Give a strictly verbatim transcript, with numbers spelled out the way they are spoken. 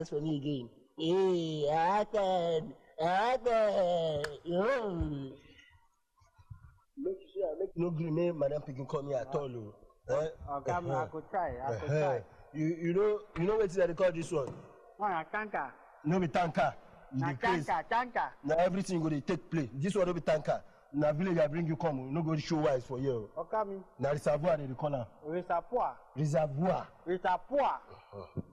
for me again. Hey, I can, I can, yo. Make sure, make no green name, Madam Pikin come here at all. Eh? Okay, uh-huh. I could try, I could uh-huh. try. You, you know, you know what they call this one? Oh, a tanker. No be tanker. Na tanker, tanker. Now everything go to take place. This one no be tanker. Na village I bring you come, no go to show wise for you. Okay, me. Na reservoir they call am. Reservoir. Reservoir. Reservoir. Uh-huh.